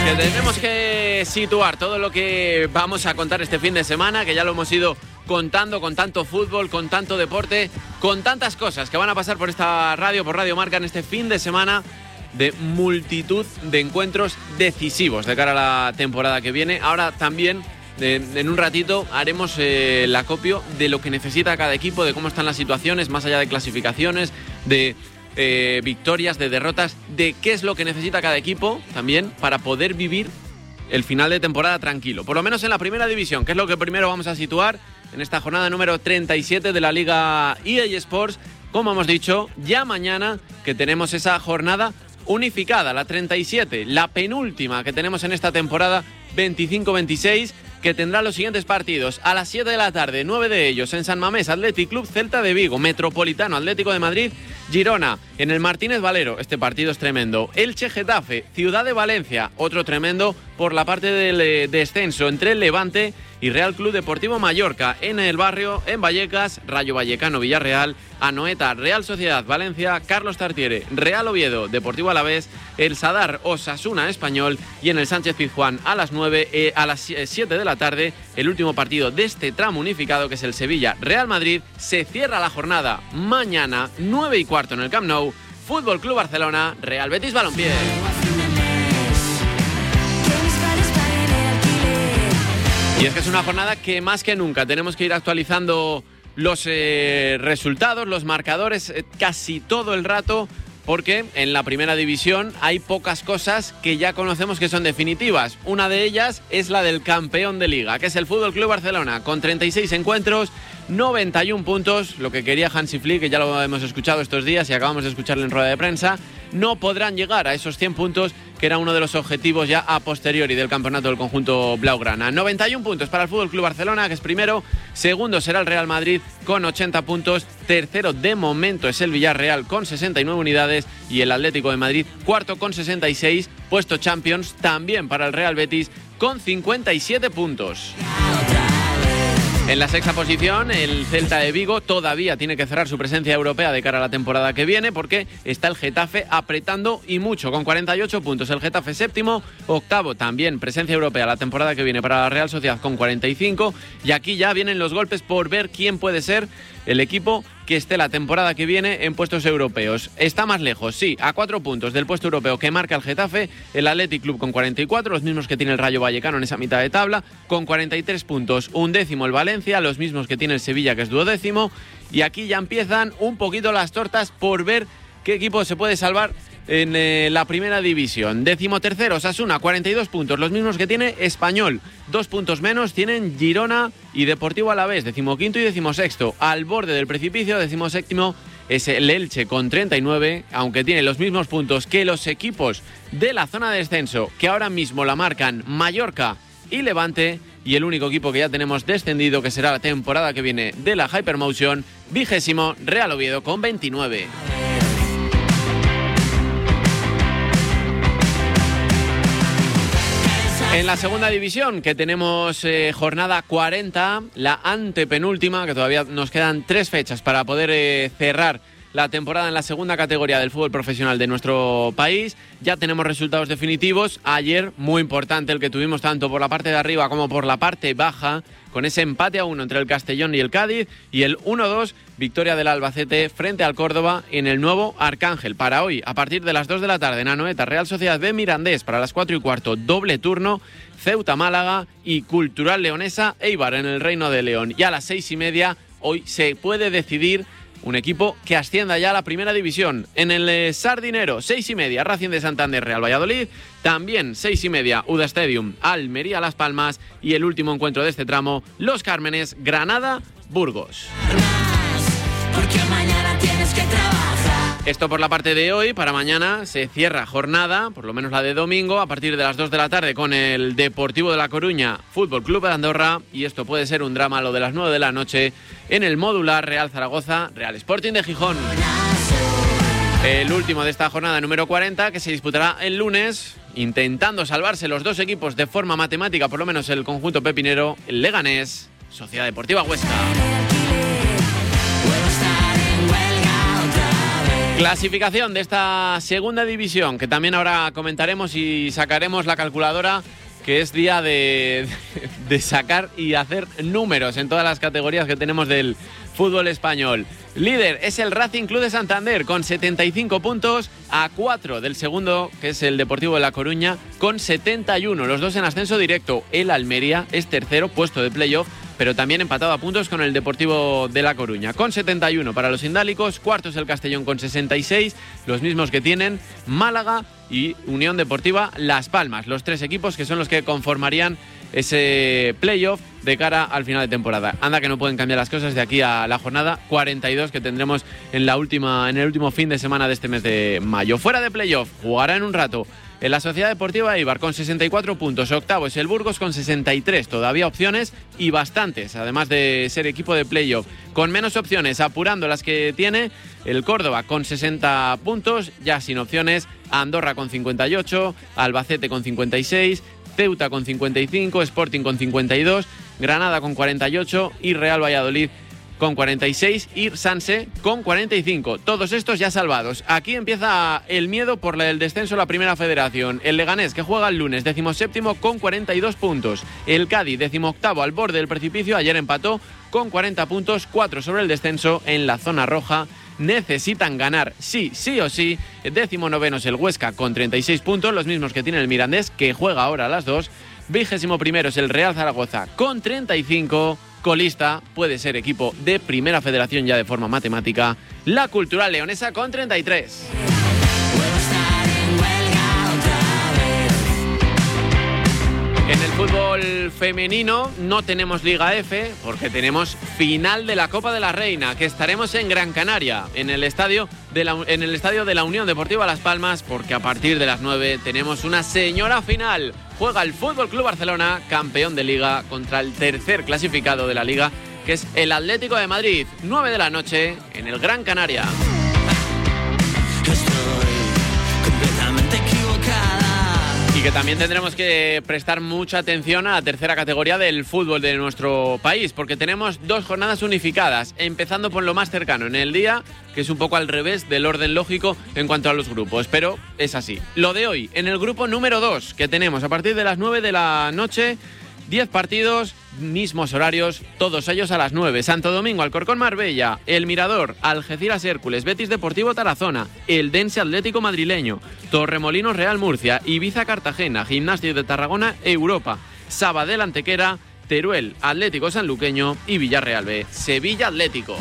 Que tenemos que situar todo lo que vamos a contar este fin de semana, que ya lo hemos ido contando con tanto fútbol, con tanto deporte, con tantas cosas que van a pasar por esta radio, por Radio Marca en este fin de semana de multitud de encuentros decisivos de cara a la temporada que viene. Ahora también, en un ratito, haremos el acopio de lo que necesita cada equipo, de cómo están las situaciones, más allá de clasificaciones, de victorias, de derrotas, de qué es lo que necesita cada equipo también para poder vivir el final de temporada tranquilo. Por lo menos en la primera división, que es lo que primero vamos a situar en esta jornada número 37 de la Liga EA Sports. Como hemos dicho, ya mañana que tenemos esa jornada unificada, la 37, la penúltima que tenemos en esta temporada 25-26, que tendrá los siguientes partidos: a las 7 de la tarde, 9 de ellos en San Mamés, Athletic Club Celta de Vigo, Metropolitano, Atlético de Madrid, Girona. En el Martínez Valero, este partido es tremendo. Elche Getafe, Ciudad de Valencia, otro tremendo por la parte del descenso entre el Levante y Real Club Deportivo Mallorca. En el Barrio, en Vallecas, Rayo Vallecano Villarreal, Anoeta Real Sociedad Valencia, Carlos Tartiere Real Oviedo Deportivo Alavés, el Sadar Osasuna Español, y en el Sánchez Pizjuán a las 9, a las 7 de la tarde, el último partido de este tramo unificado, que es el Sevilla Real Madrid. Se cierra la jornada mañana 9:15 en el Camp Nou. Fútbol Club Barcelona, Real Betis Balompié. Y es que es una jornada que más que nunca tenemos que ir actualizando los resultados, los marcadores casi todo el rato, porque en la primera división hay pocas cosas que ya conocemos que son definitivas. Una de ellas es la del campeón de liga, que es el Fútbol Club Barcelona, con 36 encuentros, 91 puntos, lo que quería Hansi Flick, que ya lo hemos escuchado estos días y acabamos de escucharle en rueda de prensa. No podrán llegar a esos 100 puntos, que era uno de los objetivos ya a posteriori del campeonato del conjunto blaugrana. 91 puntos para el Fútbol Club Barcelona, que es primero. Segundo será el Real Madrid con 80 puntos. Tercero de momento es el Villarreal con 69 unidades. Y el Atlético de Madrid cuarto con 66. Puesto Champions también para el Real Betis con 57 puntos. En la sexta posición, el Celta de Vigo todavía tiene que cerrar su presencia europea de cara a la temporada que viene, porque está el Getafe apretando y mucho, con 48 puntos. El Getafe séptimo, octavo también presencia europea la temporada que viene para la Real Sociedad con 45. Y aquí ya vienen los golpes por ver quién puede ser el equipo que esté la temporada que viene en puestos europeos. Está más lejos, sí, a 4 puntos del puesto europeo que marca el Getafe, el Athletic Club con 44, los mismos que tiene el Rayo Vallecano en esa mitad de tabla, con 43 puntos, undécimo el Valencia, los mismos que tiene el Sevilla, que es duodécimo, y aquí ya empiezan un poquito las tortas por ver qué equipo se puede salvar en la primera división. 13º Osasuna, 42 puntos, los mismos que tiene Español. 2 puntos menos tienen Girona y Deportivo Alavés, 15º y 16º. Al borde del precipicio, 17º es el Elche con 39, aunque tiene los mismos puntos que los equipos de la zona de descenso, que ahora mismo la marcan Mallorca y Levante. Y el único equipo que ya tenemos descendido, que será la temporada que viene de la Hypermotion, 20º Real Oviedo con 29. En la segunda división, que tenemos jornada 40, la antepenúltima, que todavía nos quedan 3 fechas para poder cerrar la temporada en la segunda categoría del fútbol profesional de nuestro país. Ya tenemos resultados definitivos. Ayer, muy importante el que tuvimos tanto por la parte de arriba como por la parte baja, con ese empate a 1 entre el Castellón y el Cádiz, y el 1-2, victoria del Albacete frente al Córdoba en el nuevo Arcángel. Para hoy, a partir de las 2 de la tarde, en Anoeta, Real Sociedad B Mirandés. Para las 4:15, doble turno, Ceuta Málaga y Cultural Leonesa Eibar en el Reino de León. Y a las 6:30, hoy se puede decidir un equipo que ascienda ya a la primera división. En el Sardinero, 6:30, Racing de Santander Real Valladolid. También 6:30, UDA Stadium, Almería Las Palmas. Y el último encuentro de este tramo, Los Cármenes, Granada Burgos. Porque mañana tienes que trabajar. Esto por la parte de hoy. Para mañana se cierra jornada, por lo menos la de domingo, a partir de las 2 de la tarde con el Deportivo de La Coruña, Fútbol Club de Andorra. Y esto puede ser un drama lo de las 9 de la noche en el Modular, Real Zaragoza, Real Sporting de Gijón. El último de esta jornada número 40, que se disputará el lunes, intentando salvarse los dos equipos de forma matemática, por lo menos el conjunto pepinero, el Leganés, Sociedad Deportiva Huesca. Clasificación de esta segunda división, que también ahora comentaremos y sacaremos la calculadora, que es día de sacar y hacer números en todas las categorías que tenemos del fútbol español. Líder es el Racing Club de Santander con 75 puntos, a 4 del segundo, que es el Deportivo de La Coruña, con 71. Los dos en ascenso directo. El Almería es tercero, puesto de playoff, pero también empatado a puntos con el Deportivo de La Coruña, con 71 para los indálicos. Cuarto es el Castellón con 66, los mismos que tienen Málaga y Unión Deportiva Las Palmas, los tres equipos que son los que conformarían ese playoff de cara al final de temporada. Anda que no pueden cambiar las cosas de aquí a la jornada 42 que tendremos en el último fin de semana de este mes de mayo. Fuera de playoff, jugará en un rato en la Sociedad Deportiva Eibar con 64 puntos. Octavo es el Burgos con 63. Todavía opciones y bastantes, además de ser equipo de playoff. Con menos opciones, apurando las que tiene, el Córdoba con 60 puntos, ya sin opciones. Andorra con 58, Albacete con 56, Ceuta con 55, Sporting con 52, Granada con 48 y Real Valladolid con 46 y Sanse con 45. Todos estos ya salvados. Aquí empieza el miedo por el descenso a la Primera Federación. El Leganés, que juega el lunes, 17º con 42 puntos. El Cádiz, 18º al borde del precipicio, ayer empató con 40 puntos, 4 sobre el descenso en la zona roja. Necesitan ganar sí o sí. 19º es el Huesca con 36 puntos, los mismos que tiene el Mirandés, que juega ahora a las 2. 21º es el Real Zaragoza con 35. Colista puede ser equipo de Primera Federación ya de forma matemática, la Cultural Leonesa con 33. En el fútbol femenino no tenemos Liga F porque tenemos final de la Copa de la Reina, que estaremos en Gran Canaria, en el estadio de la Unión Deportiva Las Palmas, porque a partir de las 9 tenemos una señora final. Juega el Fútbol Club Barcelona, campeón de Liga, contra el tercer clasificado de la Liga, que es el Atlético de Madrid. 9 de la noche en el Gran Canaria. Y que también tendremos que prestar mucha atención a la tercera categoría del fútbol de nuestro país, porque tenemos dos jornadas unificadas, empezando por lo más cercano en el día, que es un poco al revés del orden lógico en cuanto a los grupos, pero es así. Lo de hoy, en el grupo número 2, que tenemos a partir de las 9 de la noche, 10 partidos, mismos horarios, todos ellos a las 9. Santo Domingo, Alcorcón, Marbella, El Mirador, Algeciras, Hércules, Betis Deportivo, Tarazona, Eldense, Atlético Madrileño, Torremolinos, Real Murcia, Ibiza, Cartagena, Gimnàstic de Tarragona, Europa, Sabadell, Antequera, Teruel, Atlético Sanluqueño y Villarreal B, Sevilla Atlético.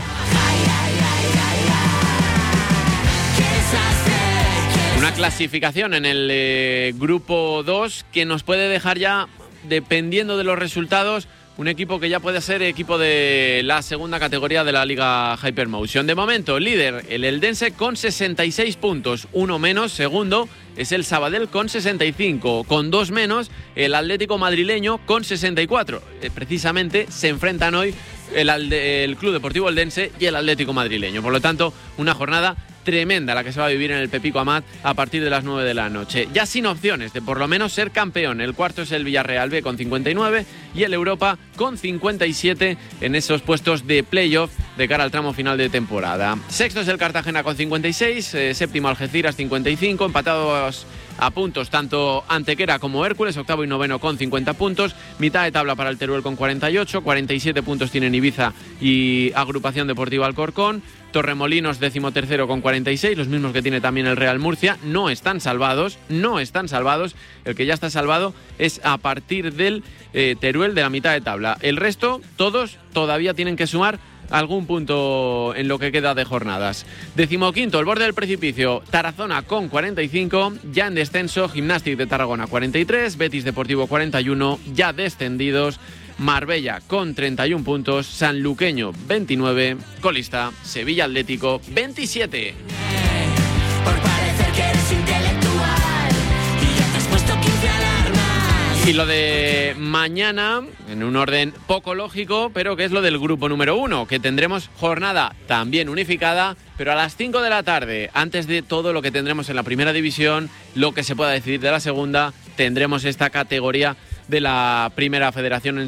Una clasificación en el grupo 2 que nos puede dejar ya, dependiendo de los resultados, un equipo que ya puede ser equipo de la segunda categoría de la Liga Hypermotion. De momento, líder el Eldense con 66 puntos, uno menos. Segundo es el Sabadell con 65, con dos menos el Atlético Madrileño con 64. Precisamente se enfrentan hoy el Club Deportivo Eldense y el Atlético Madrileño. Por lo tanto, una jornada tremenda la que se va a vivir en el Pepico Amat a partir de las 9 de la noche. Ya sin opciones de por lo menos ser campeón. El cuarto es el Villarreal B con 59 y el Europa con 57 en esos puestos de playoff de cara al tramo final de temporada. Sexto es el Cartagena con 56, séptimo Algeciras 55, empatados a puntos tanto Antequera como Hércules, octavo y noveno con 50 puntos, mitad de tabla para el Teruel con 48, 47 puntos tienen Ibiza y Agrupación Deportiva Alcorcón, Torremolinos 13º con 46, los mismos que tiene también el Real Murcia. No están salvados, el que ya está salvado es a partir del Teruel de la mitad de tabla. El resto, todos todavía tienen que sumar algún punto en lo que queda de jornadas. 15º, el borde del precipicio, Tarazona con 45, ya en descenso, Gimnàstic de Tarragona 43, Betis Deportivo 41, ya descendidos, Marbella con 31 puntos, Sanluqueño 29, colista Sevilla Atlético 27. Por parecer que eres intelectual y ya te has puesto 15 alarmas. Y lo de mañana, en un orden poco lógico, pero que es lo del grupo número 1, que tendremos jornada también unificada, pero a las 5 de la tarde, antes de todo lo que tendremos en la primera división, lo que se pueda decidir de la segunda, tendremos esta categoría de la Primera Federación en su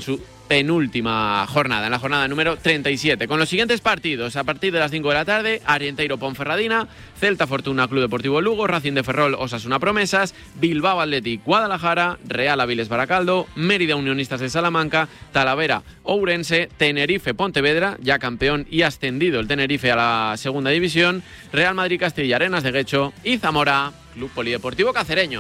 penúltima jornada, en la jornada número 37. Con los siguientes partidos, a partir de las 5 de la tarde, Arenteiro Ponferradina, Celta Fortuna Club Deportivo Lugo, Racing de Ferrol Osasuna Promesas, Bilbao Athletic Guadalajara, Real Avilés Baracaldo, Mérida Unionistas de Salamanca, Talavera Ourense, Tenerife Pontevedra, ya campeón y ascendido el Tenerife a la segunda división, Real Madrid Castilla Arenas de Guecho y Zamora Club Polideportivo Cacereño.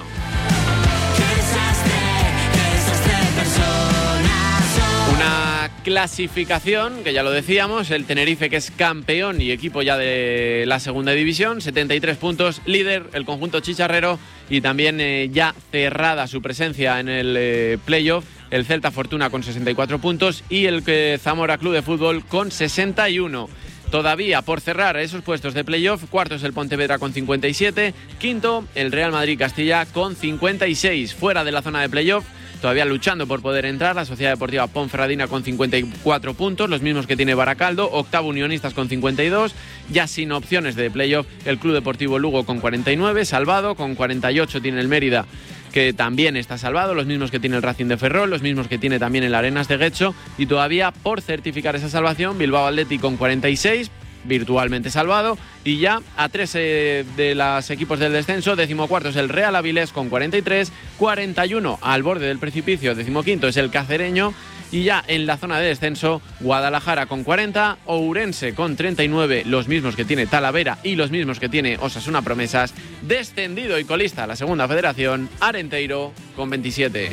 Una clasificación que ya lo decíamos, el Tenerife, que es campeón y equipo ya de la segunda división, 73 puntos, líder el conjunto chicharrero, y también ya cerrada su presencia en el playoff el Celta Fortuna con 64 puntos y el Zamora Club de Fútbol con 61. Todavía por cerrar esos puestos de playoff, cuarto es el Pontevedra con 57, quinto el Real Madrid Castilla con 56. Fuera de la zona de playoff, todavía luchando por poder entrar, la Sociedad Deportiva Ponferradina con 54 puntos, los mismos que tiene Baracaldo, octavo Unionistas con 52, ya sin opciones de playoff el Club Deportivo Lugo con 49, salvado, con 48 tiene el Mérida, que también está salvado, los mismos que tiene el Racing de Ferrol, los mismos que tiene también el Arenas de Guecho, y todavía por certificar esa salvación, Bilbao Athletic con 46, virtualmente salvado, y ya a 13 de los equipos del descenso, 14º es el Real Avilés con 43, 41 al borde del precipicio, 15º es el Cacereño, y ya en la zona de descenso, Guadalajara con 40, Ourense con 39, los mismos que tiene Talavera y los mismos que tiene Osasuna Promesas, descendido y colista a la segunda federación, Arenteiro con 27.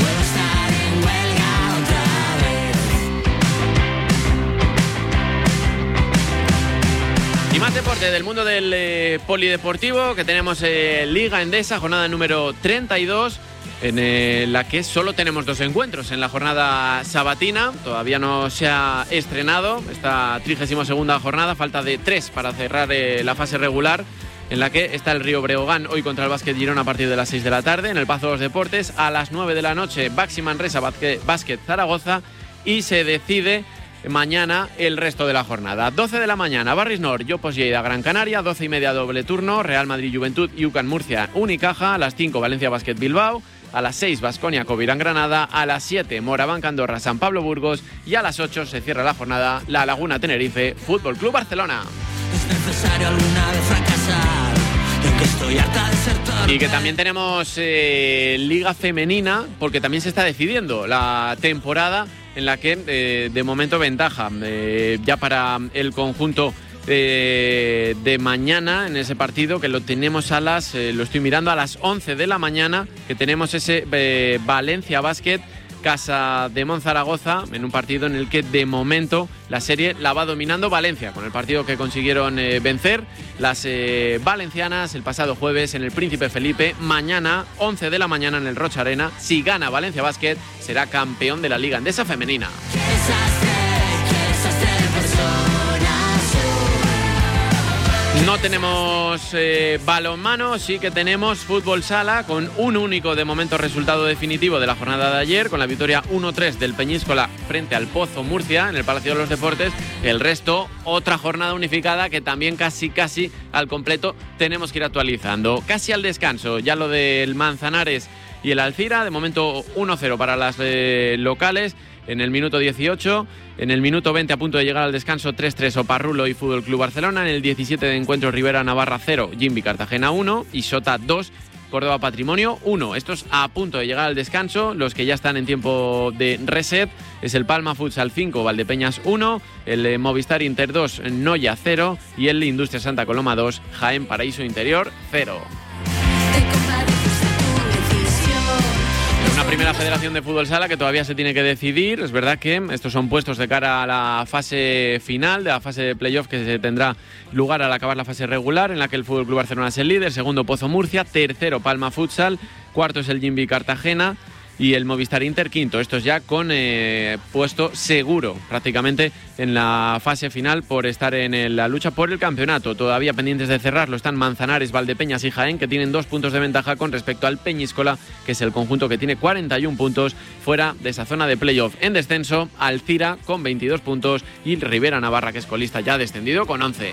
Y más deporte del mundo del polideportivo, que tenemos Liga Endesa, jornada número 32, en la que solo tenemos 2 encuentros en la jornada sabatina. Todavía no se ha estrenado esta 32ª jornada, falta de 3 para cerrar la fase regular, en la que está el Río Breogán hoy contra el Básquet Girona a partir de las 6 de la tarde, en el Pazo de los Deportes a las 9 de la noche Baxi Manresa Básquet Zaragoza, y se decide mañana el resto de la jornada. 12 de la mañana, Barris Nord, Yopos Lleida, Gran Canaria, 12:30 doble turno, Real Madrid Juventud y UCAN Murcia, Unicaja, a las 5 Valencia Básquet Bilbao, a las 6 Baskonia Covirán Granada, a las 7 Morabanca Andorra San Pablo Burgos, y a las 8 se cierra la jornada La Laguna Tenerife Fútbol Club Barcelona. Es necesario alguna vez fracasar. Y que también tenemos Liga Femenina, porque también se está decidiendo la temporada, en la que de momento ventaja ya para el conjunto de mañana en ese partido, que lo tenemos a las, lo estoy mirando, a las 11 de la mañana, que tenemos ese Valencia Básquet Casa de Monzaragoza, en un partido en el que de momento la serie la va dominando Valencia, con el partido que consiguieron vencer las valencianas el pasado jueves en el Príncipe Felipe. Mañana, 11 de la mañana en el Rocha Arena, si gana Valencia Básquet, será campeón de la Liga Endesa Femenina. No tenemos balonmano, sí que tenemos fútbol sala, con un único de momento resultado definitivo de la jornada de ayer, con la victoria 1-3 del Peñíscola frente al Pozo Murcia en el Palacio de los Deportes. El resto, otra jornada unificada que también casi al completo tenemos que ir actualizando. Casi al descanso, ya lo del Manzanares y el Alcira, de momento 1-0 para las locales. En el minuto 18, en el minuto 20 a punto de llegar al descanso, 3-3 Oparrulo y Fútbol Club Barcelona. En el 17 de encuentro, Rivera Navarra 0, Jimbi Cartagena 1 y Sota 2, Córdoba Patrimonio 1. Estos a punto de llegar al descanso. Los que ya están en tiempo de reset es el Palma Futsal 5, Valdepeñas 1, el Movistar Inter 2, Noya 0 y el Industria Santa Coloma 2, Jaén Paraíso Interior 0. Una primera federación de fútbol sala que todavía se tiene que decidir. Es verdad que estos son puestos de cara a la fase final, de la fase de playoff que se tendrá lugar al acabar la fase regular, en la que el Fútbol Club Barcelona es el líder, segundo Pozo Murcia, tercero Palma Futsal, cuarto es el Jimbi Cartagena y el Movistar Inter quinto. Estos ya con puesto seguro prácticamente en la fase final por estar en la lucha por el campeonato. Todavía pendientes de cerrarlo están Manzanares, Valdepeñas y Jaén, que tienen 2 puntos de ventaja con respecto al Peñíscola, que es el conjunto que tiene 41 puntos fuera de esa zona de playoff. En descenso, Alcira con 22 puntos y Rivera Navarra, que es colista, ya descendido con 11.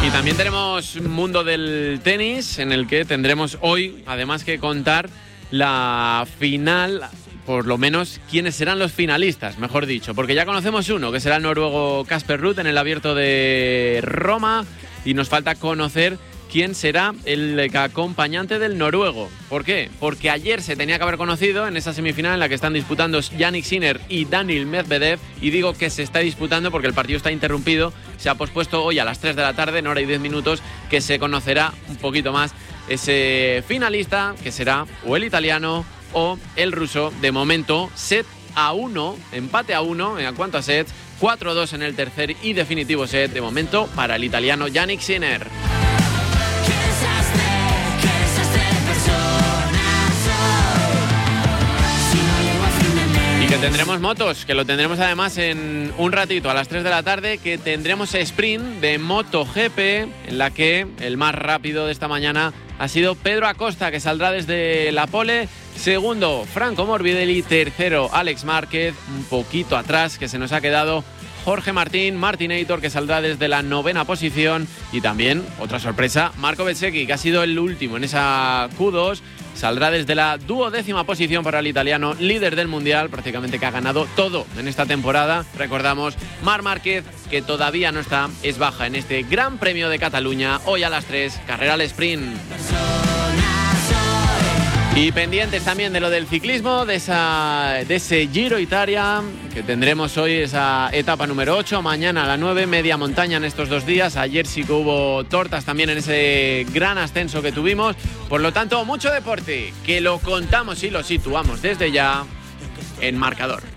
Y también tenemos mundo del tenis, en el que tendremos hoy, además que contar la final, por lo menos quiénes serán los finalistas, mejor dicho, porque ya conocemos uno, que será el noruego Casper Ruud en el Abierto de Roma, y nos falta conocer quién será el acompañante del noruego. ¿Por qué? Porque ayer se tenía que haber conocido en esa semifinal en la que están disputando Jannik Sinner y Daniil Medvedev, y digo que se está disputando porque el partido está interrumpido, se ha pospuesto hoy a las 3 de la tarde, en hora y 10 minutos, que se conocerá un poquito más ese finalista, que será o el italiano o el ruso. De momento, set a 1, empate a 1 en cuanto a sets, 4-2 en el tercer y definitivo set, de momento, para el italiano Jannik Sinner. Y que tendremos motos, que lo tendremos además en un ratito, a las 3 de la tarde, que tendremos sprint de MotoGP, en la que el más rápido de esta mañana ha sido Pedro Acosta, que saldrá desde la pole. Segundo, Franco Morbidelli. Tercero, Alex Márquez. Un poquito atrás, que se nos ha quedado Jorge Martinator, que saldrá desde la 9ª posición. Y también, otra sorpresa, Marco Bezzecchi, que ha sido el último en esa Q2. Saldrá desde la 12ª posición para el italiano, líder del Mundial, prácticamente que ha ganado todo en esta temporada. Recordamos, Marc Márquez, que todavía no está, es baja en este Gran Premio de Cataluña. Hoy a las 3, carrera al sprint. Y pendientes también de lo del ciclismo, de ese Giro Italia, que tendremos hoy esa etapa número 8, mañana a la 9, media montaña en estos 2 días. Ayer sí que hubo tortas también en ese gran ascenso que tuvimos. Por lo tanto, mucho deporte, que lo contamos y lo situamos desde ya en Marcador.